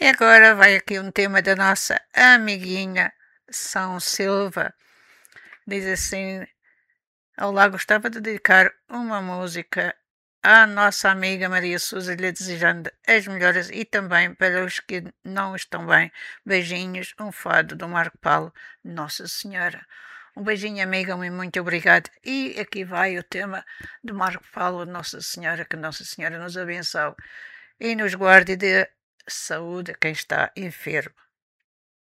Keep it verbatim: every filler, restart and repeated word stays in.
E agora vai aqui um tema da nossa amiguinha São Silva. Diz assim: Olá, gostava de dedicar uma música à nossa amiga Maria Sousa, lhe desejando as melhoras e também para os que não estão bem. Beijinhos, um fado do Marco Paulo, Nossa Senhora. Um beijinho, amiga, e muito obrigada. E aqui vai o tema do Marco Paulo, Nossa Senhora, que Nossa Senhora nos abençoe e nos guarde de saúde a quem está enfermo.